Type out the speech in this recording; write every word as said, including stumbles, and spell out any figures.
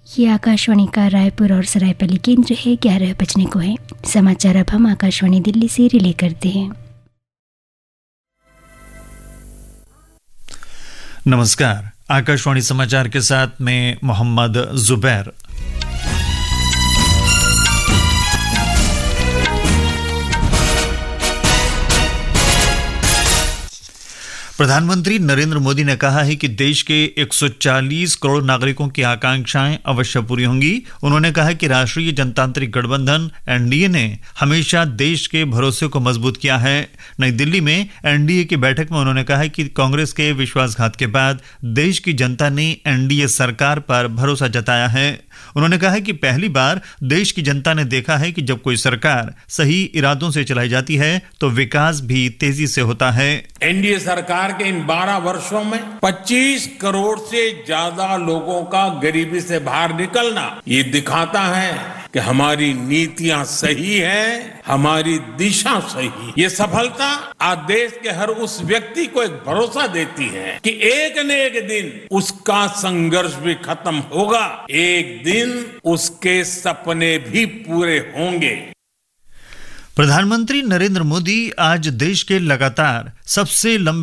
ये आकाशवाणी का रायपुर और सरायपली केंद्र है। ग्यारह बजने को है। समाचार अब हम आकाशवाणी दिल्ली से रिले करते हैं। नमस्कार, आकाशवाणी समाचार के साथ मैं मोहम्मद जुबैर। प्रधानमंत्री नरेंद्र मोदी ने कहा है कि देश के एक सौ चालीस करोड़ नागरिकों की आकांक्षाएं अवश्य पूरी होंगी। उन्होंने कहा कि राष्ट्रीय जनतांत्रिक गठबंधन एनडीए ने हमेशा देश के भरोसे को मजबूत किया है। नई दिल्ली में एनडीए की बैठक में उन्होंने कहा कि कांग्रेस के विश्वासघात के बाद देश की जनता ने एनडीए सरकार पर भरोसा जताया है। उन्होंने कहा कि पहली बार देश की जनता ने देखा है कि जब कोई सरकार सही इरादों से चलाई जाती है तो विकास भी तेजी से होता है। एनडीए सरकार के इन बारह वर्षों में पच्चीस करोड़ से ज्यादा लोगों का गरीबी से बाहर निकलना ये दिखाता है कि हमारी नीतियां सही है, हमारी दिशा सही। ये सफलता आज देश के हर उस व्यक्ति को एक भरोसा देती है कि एक न एक दिन उसका संघर्ष भी खत्म होगा, एक दिन उसके सपने भी पूरे होंगे। प्रधानमंत्री नरेंद्र मोदी आज देश के लगातार सबसे लंबे